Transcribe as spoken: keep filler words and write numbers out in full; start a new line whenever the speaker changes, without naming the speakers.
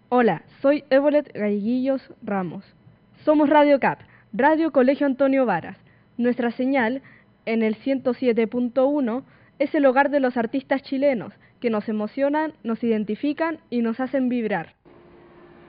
Hola, soy Evolet Galleguillos Ramos. Somos Radio C A P, Radio Colegio Antonio Varas. Nuestra señal, en el ciento siete punto uno, es el hogar de los artistas chilenos, que nos emocionan, nos identifican y nos hacen vibrar.